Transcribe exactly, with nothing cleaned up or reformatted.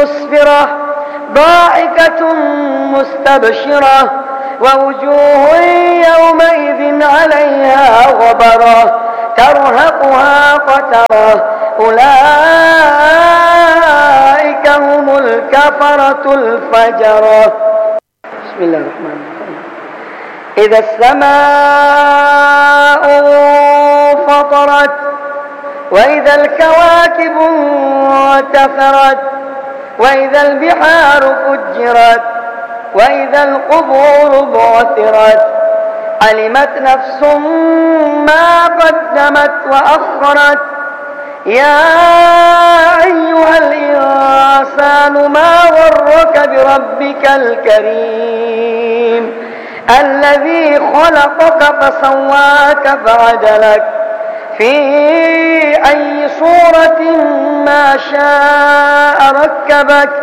مسفرة ضاحكة مستبشرة ووجوه يومئذ عليها غبرة ترهقها قترة أولئك هم الكفرة الفجرة. بسم الله الرحمن الرحيم. إذا السماء فطرت وإذا الكواكب انتثرت وإذا البحار فجرت وإذا القبور بعثرت علمت نفس ما قدمت وأخرت يا أيها الإنسان ما غرك بربك الكريم الذي خلقك فسواك فعدلك في أي صورة ما شاء ركبك